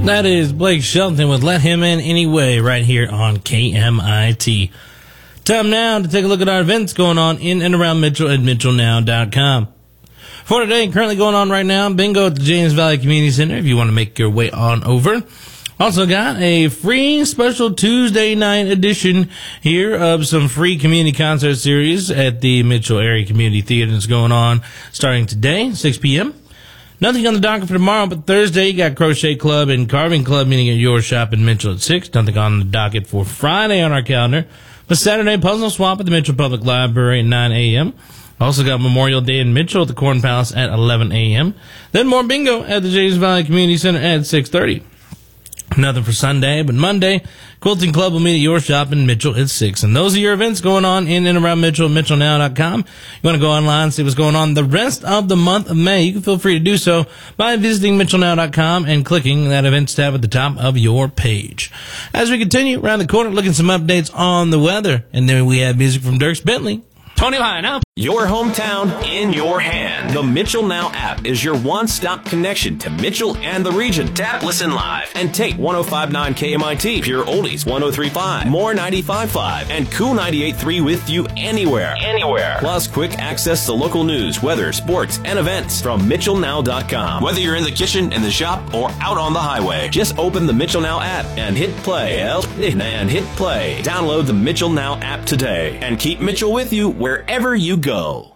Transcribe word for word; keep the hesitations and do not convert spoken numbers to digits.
That is Blake Shelton with Let Him In Anyway right here on K M I T. Time now to take a look at our events going on in and around Mitchell at mitchell now dot com. For today, currently going on right now, bingo at the James Valley Community Center if you want to make your way on over. Also got a free special Tuesday night edition here of some free community concert series at the Mitchell Area Community Theater that's going on starting today, six p.m. Nothing on the docket for tomorrow, but Thursday you got Crochet Club and Carving Club meeting at your shop in Mitchell at six. Nothing on the docket for Friday on our calendar, but Saturday Puzzle Swap at the Mitchell Public Library at nine a.m. Also got Memorial Day in Mitchell at the Corn Palace at eleven a.m. Then more bingo at the James Valley Community Center at six thirty. Nothing for Sunday, but Monday, Quilting Club will meet at your shop in Mitchell at six. And those are your events going on in and around Mitchell at mitchell now dot com. You want to go online and see what's going on the rest of the month of May, you can feel free to do so by visiting mitchell now dot com and clicking that events tab at the top of your page. As we continue around the corner, looking at some updates on the weather. And then we have music from Dierks Bentley. Tony Lionel. Your hometown in your hand. The Mitchell Now app is your one-stop connection to Mitchell and the region. Tap, listen live, and take one oh five point nine K M I T, Pure Oldies one oh three point five, More ninety-five point five, and Cool ninety-eight point three with you anywhere. Anywhere. Plus quick access to local news, weather, sports, and events from mitchell now dot com. Whether you're in the kitchen, in the shop, or out on the highway, just open the Mitchell Now app and hit play. And hit play. Download the Mitchell Now app today and keep Mitchell with you wherever you go.